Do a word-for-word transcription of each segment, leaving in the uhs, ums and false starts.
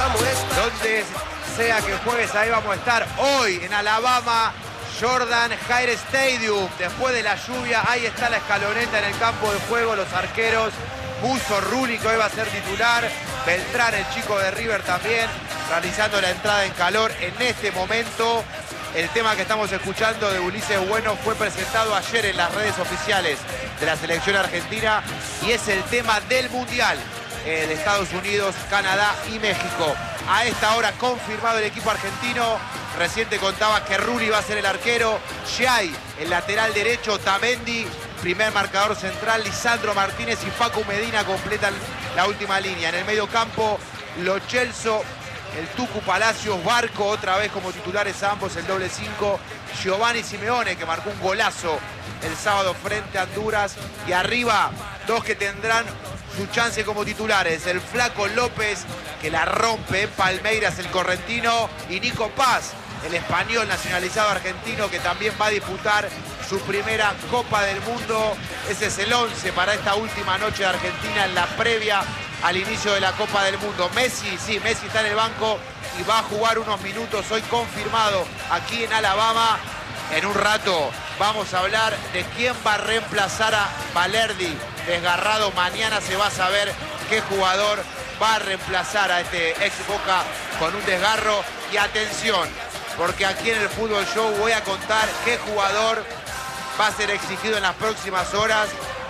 Donde sea que juegues, ahí vamos a estar. Hoy en Alabama, Jordan Hare Stadium. Después de la lluvia, ahí está la escaloneta en el campo de juego. Los arqueros, Buzo, Rulli, que hoy va a ser titular. Beltrán, el chico de River, también realizando la entrada en calor. En este momento, el tema que estamos escuchando de Ulises Bueno fue presentado ayer en las redes oficiales de la selección argentina y es el tema del Mundial eh, de Estados Unidos, Canadá y México. A esta hora confirmado el equipo argentino. Recién te contaba que Rulli va a ser el arquero, Giai el lateral derecho, Tamendi, primer marcador central, Lisandro Martínez y Facu Medina completan la última línea. En el medio campo, Lo Celso, el Tucu Palacios, Barco otra vez como titulares ambos, el doble cinco, Giovanni Simeone, que marcó un golazo el sábado frente a Honduras, y arriba dos que tendrán su chance como titulares, el Flaco López, que la rompe en Palmeiras, el correntino, y Nico Paz, el español nacionalizado argentino, que también va a disputar su primera Copa del Mundo. Ese es el once para esta última noche de Argentina en la previa al inicio de la Copa del Mundo. Messi, sí, Messi está en el banco y va a jugar unos minutos hoy confirmado aquí en Alabama. En un rato vamos a hablar de quién va a reemplazar a Valerdi desgarrado. Mañana se va a saber qué jugador va a reemplazar a este ex Boca con un desgarro. Y atención, porque aquí en el Fútbol Show voy a contar qué jugador va a ser exigido en las próximas horas.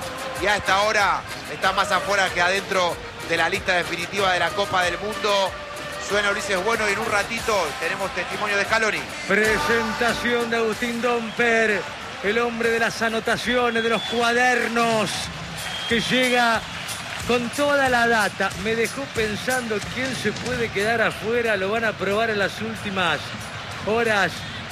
Y a esta hora está más afuera que adentro de la lista definitiva de la Copa del Mundo. Suena Ulises Bueno y en un ratito tenemos testimonio de Scaloni. Presentación de Agustín Domper, el hombre de las anotaciones, de los cuadernos, que llega con toda la data. Me dejó pensando quién se puede quedar afuera. Lo van a probar en las últimas horas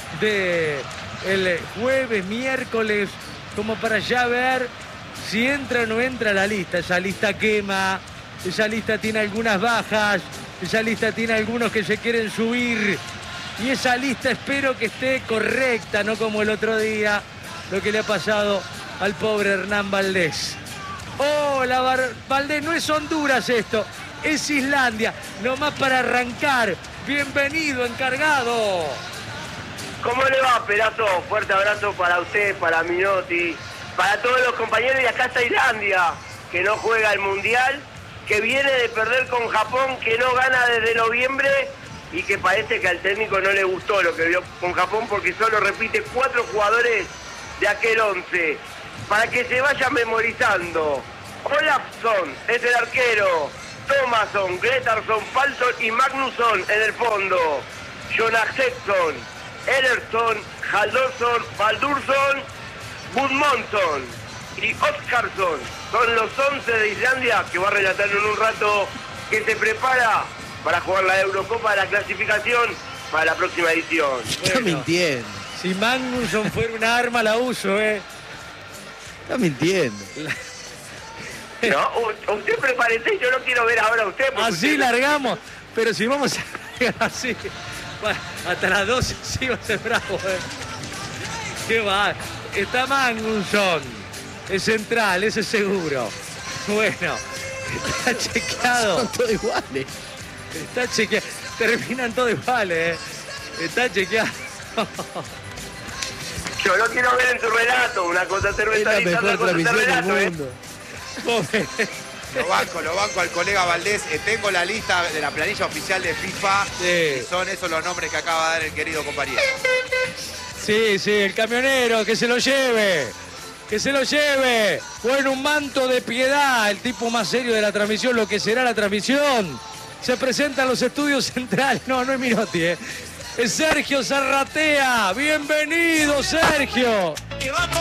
del jueves, miércoles, como para ya ver si entra o no entra a la lista. Esa lista quema, esa lista tiene algunas bajas, esa lista tiene algunos que se quieren subir. Y esa lista espero que esté correcta, no como el otro día, lo que le ha pasado al pobre Hernán Valdés. Hola, Bar Valdés, no es Honduras esto, es Islandia. Nomás para arrancar. Bienvenido, encargado. ¿Cómo le va, Perazo? Fuerte abrazo para usted, para Minotti, para todos los compañeros. Y acá está Islandia, que no juega el Mundial, que viene de perder con Japón, que no gana desde noviembre y que parece que al técnico no le gustó lo que vio con Japón porque solo repite cuatro jugadores de aquel once. Para que se vaya memorizando: Olafsson es el arquero, Thomasson, Gretarsson, Palsson y Magnusson en el fondo, Jonaksson, Ederson, Haldorsson, Baldursson, Gudmundsson y Oskarsson son los once de Islandia, que va a relatar en un rato, que se prepara para jugar la Eurocopa de la clasificación para la próxima edición. Está Bueno, mintiendo. si Magnusson fuera un arma, la uso, ¿eh? Está mintiendo. No, usted prepárese, yo no quiero ver ahora a usted. Así usted... largamos, pero si vamos a largar así, bueno, hasta las doce sí va a ser bravo, ¿eh? ¿Qué va? Está Magnusson, es central, ese es seguro. Bueno, está chequeado. Son todos iguales. Está chequeado. Terminan todos iguales, ¿eh? Está chequeado. Yo lo quiero ver en tu relato, una cosa Es cerveza la y mejor otra cosa transmisión del relato, ¿eh? mundo. Lo banco, lo banco al colega Valdés. Eh, tengo la lista de la planilla oficial de FIFA. Sí. Y son esos los nombres que acaba de dar el querido compañero. Sí, sí, el camionero, que se lo lleve. Que se lo lleve. Bueno, un manto de piedad, el tipo más serio de la transmisión, lo que será la transmisión. Se presenta en los estudios centrales. No, no es Minotti, ¿eh? Es Sergio Zarratea. Bienvenido, Sergio. Y vamos.